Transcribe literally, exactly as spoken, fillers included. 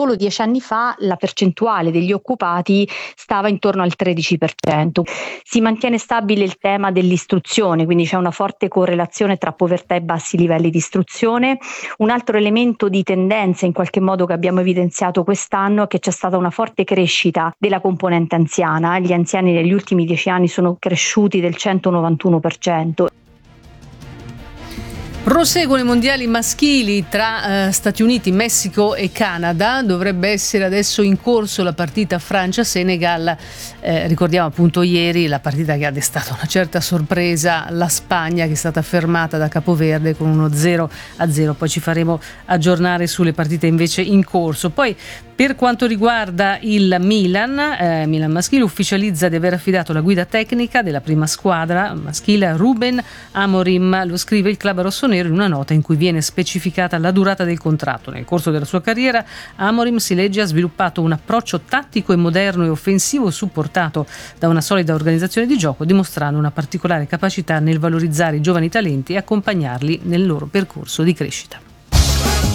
solo dieci anni fa la percentuale degli occupati stava intorno al tredici per cento. Si mantiene stabile il tema dell'istruzione, quindi c'è una forte correlazione tra povertà e bassi livelli di istruzione. Un altro elemento di tendenza in qualche modo che abbiamo evidenziato quest'anno è che c'è stata una forte crescita della componente anziana. Gli anziani negli ultimi dieci anni sono cresciuti del centonovantuno per cento. Proseguono i mondiali maschili tra eh, Stati Uniti, Messico e Canada. Dovrebbe essere adesso in corso la partita Francia-Senegal. Eh, ricordiamo appunto ieri la partita che ha destato una certa sorpresa, la Spagna che è stata fermata da Capoverde con uno zero a zero. Poi ci faremo aggiornare sulle partite invece in corso. Poi per quanto riguarda il Milan, eh, Milan maschile ufficializza di aver affidato la guida tecnica della prima squadra maschile a Ruben Amorim. Lo scrive il club rossonero in una nota in cui viene specificata la durata del contratto. Nel corso della sua carriera Amorim, si legge, ha sviluppato un approccio tattico e moderno e offensivo supportato da una solida organizzazione di gioco, dimostrando una particolare capacità nel valorizzare i giovani talenti e accompagnarli nel loro percorso di crescita.